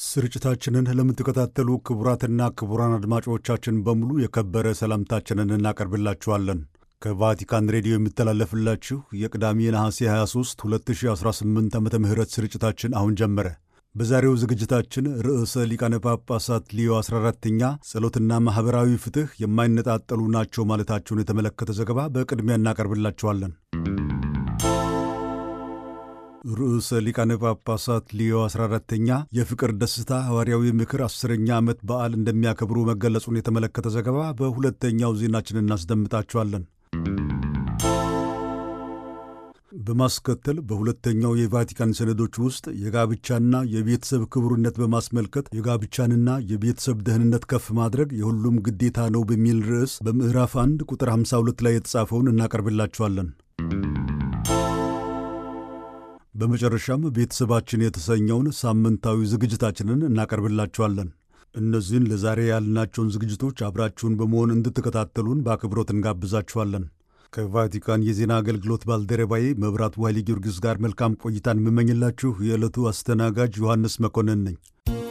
ስርጭታችንን ለምትከታተሉ ክቡራትና ክቡራን አድማጮቻችን በሙሉ የከበረ ሰላምታችንን እናቀርብላችኋለን። ከቫቲካን ሬዲዮ የሚተላለፍላችሁ የቅዳሜ ነሐሴ 23 2018 ዓመተ ምህረት ስርጭታችን አሁን ጀመረ። በዛሬው ዝግጅታችን ርዕሰ ሊቃነ ጳጳሳት ሊዮ 14ኛ ጸሎትና ማኅበራዊ ፍትሕ የማይነጣጠሉ ናቸው ማለታቸውን የተመለከተ ዘገባ በቅድሚያ እናቀርብላችኋለን። ርዕሰ ሊቃነ ጳጳሳት ሊዮ 14ኛ የፍቅር ደስታ ሐዋርያዊ ምክር 10ኛ ዓመት በዓል እንደሚያከብሩ መገለጹን የተመለከተ ዘገባ በሁለተኛው ዜናችን እናስደምጣችኋለን። በማስከተል በሁለተኛው የቫቲካን ሰነዶች ውስጥ የጋብቻና የቤተሰብ ክቡርነት በማስመልከት የጋብቻንና የቤተሰብ ደህንነት ከፍ ማድረግ የሁሉም ግዴታ ነው በሚል ርዕስ በምዕራፍ 1 ቁጥር 52 ላይ የተጻፈውን እናቀርብላችኋለን። በመጨረሻም ቤተሰባችን የተሰኘውን ሳምንታዊ ዝግጅታችንን እናቀርብላችኋለን። እነዚህን ለዛሬ ያልናቸውን ዝግጅቶች አብራችሁን በመሆን እንድትከታተሉን በአክብሮት እንጋብዛችኋለን። ከቫቲካን የዜና አገልግሎት ባልደረባዬ መብራቱ ኃይለ ጊዮርጊስ ጋር መልካም ቆይታን የምመኝላችሁ የዕለቱ አስተናጋጅ ዮሐንስ መኮንን ነኝ።